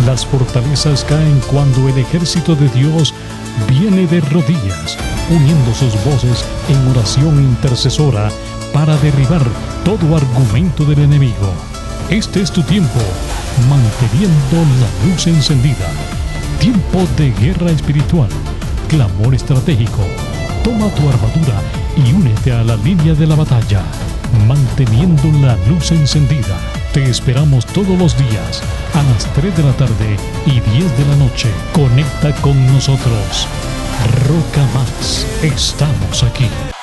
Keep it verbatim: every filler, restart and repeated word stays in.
Las fortalezas caen cuando el ejército de Dios viene de rodillas, uniendo sus voces en oración intercesora para derribar todo argumento del enemigo. Este es tu tiempo, manteniendo la luz encendida. Tiempo de guerra espiritual, clamor estratégico. Toma tu armadura y únete a la línea de la batalla, manteniendo la luz encendida. Te esperamos todos los días a las tres de la tarde y diez de la noche. Conecta con nosotros. Roca Más, estamos aquí.